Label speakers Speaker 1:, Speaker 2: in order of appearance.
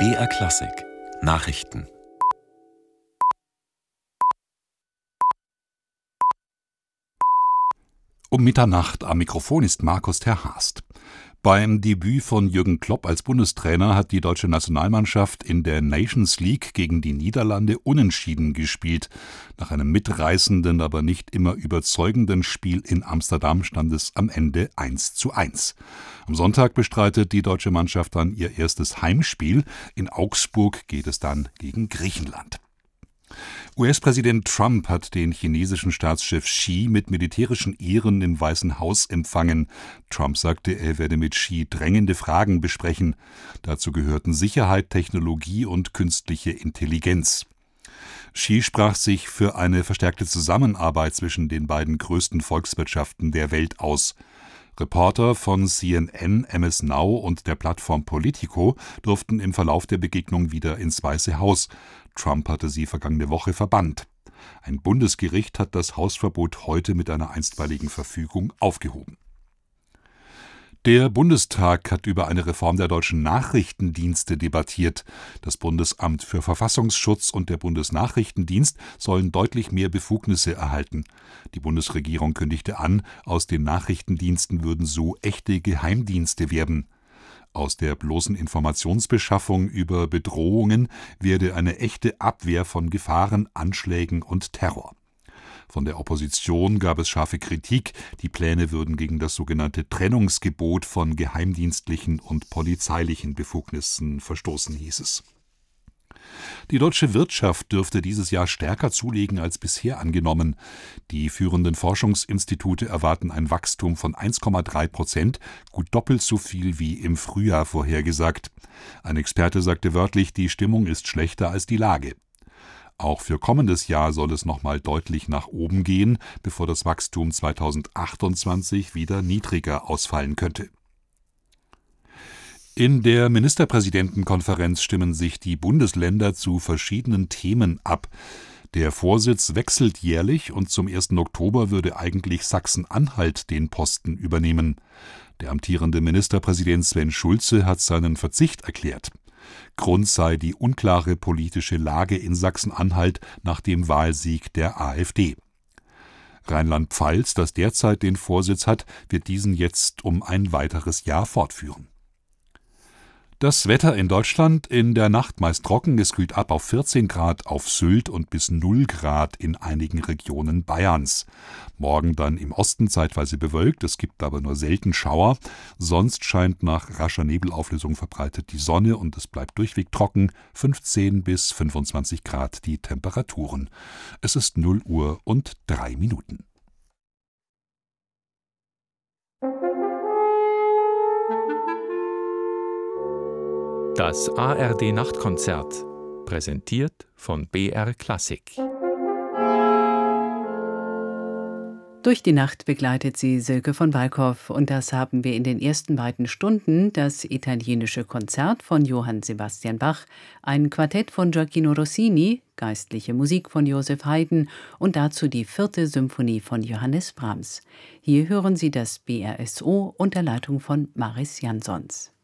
Speaker 1: BR Klassik Nachrichten.
Speaker 2: Um Mitternacht am Mikrofon ist Markus Terhast. Beim Debüt von Jürgen Klopp als Bundestrainer hat die deutsche Nationalmannschaft in der Nations League gegen die Niederlande unentschieden gespielt. Nach einem mitreißenden, aber nicht immer überzeugenden Spiel in Amsterdam stand es am Ende 1:1. Am Sonntag bestreitet die deutsche Mannschaft dann ihr erstes Heimspiel. In Augsburg geht es dann gegen Griechenland. US-Präsident Trump hat den chinesischen Staatschef Xi mit militärischen Ehren im Weißen Haus empfangen. Trump sagte, er werde mit Xi drängende Fragen besprechen. Dazu gehörten Sicherheit, Technologie und künstliche Intelligenz. Xi sprach sich für eine verstärkte Zusammenarbeit zwischen den beiden größten Volkswirtschaften der Welt aus. Reporter von CNN, MS Now und der Plattform Politico durften im Verlauf der Begegnung wieder ins Weiße Haus. Trump hatte sie vergangene Woche verbannt. Ein Bundesgericht hat das Hausverbot heute mit einer einstweiligen Verfügung aufgehoben. Der Bundestag hat über eine Reform der deutschen Nachrichtendienste debattiert. Das Bundesamt für Verfassungsschutz und der Bundesnachrichtendienst sollen deutlich mehr Befugnisse erhalten. Die Bundesregierung kündigte an, aus den Nachrichtendiensten würden so echte Geheimdienste werden. Aus der bloßen Informationsbeschaffung über Bedrohungen werde eine echte Abwehr von Gefahren, Anschlägen und Terror. Von der Opposition gab es scharfe Kritik, die Pläne würden gegen das sogenannte Trennungsgebot von geheimdienstlichen und polizeilichen Befugnissen verstoßen, hieß es. Die deutsche Wirtschaft dürfte dieses Jahr stärker zulegen als bisher angenommen. Die führenden Forschungsinstitute erwarten ein Wachstum von 1,3%, gut doppelt so viel wie im Frühjahr vorhergesagt. Ein Experte sagte wörtlich, die Stimmung ist schlechter als die Lage. Auch für kommendes Jahr soll es nochmal deutlich nach oben gehen, bevor das Wachstum 2028 wieder niedriger ausfallen könnte. In der Ministerpräsidentenkonferenz stimmen sich die Bundesländer zu verschiedenen Themen ab. Der Vorsitz wechselt jährlich und zum 1. Oktober würde eigentlich Sachsen-Anhalt den Posten übernehmen. Der amtierende Ministerpräsident Sven Schulze hat seinen Verzicht erklärt. Grund sei die unklare politische Lage in Sachsen-Anhalt nach dem Wahlsieg der AfD. Rheinland-Pfalz, das derzeit den Vorsitz hat, wird diesen jetzt um ein weiteres Jahr fortführen. Das Wetter in Deutschland: in der Nacht meist trocken, es kühlt ab auf 14 Grad auf Sylt und bis 0 Grad in einigen Regionen Bayerns. Morgen dann im Osten zeitweise bewölkt, es gibt aber nur selten Schauer. Sonst scheint nach rascher Nebelauflösung verbreitet die Sonne und es bleibt durchweg trocken, 15 bis 25 Grad die Temperaturen. Es ist 0 Uhr und 3 Minuten.
Speaker 3: Das ARD-Nachtkonzert, präsentiert von BR Klassik.
Speaker 4: Durch die Nacht begleitet sie Silke von Walkhoff und das haben wir in den ersten beiden Stunden: das italienische Konzert von Johann Sebastian Bach, ein Quartett von Gioacchino Rossini, geistliche Musik von Joseph Haydn und dazu die 4. Symphonie von Johannes Brahms. Hier hören Sie das BRSO unter Leitung von Maris Jansons.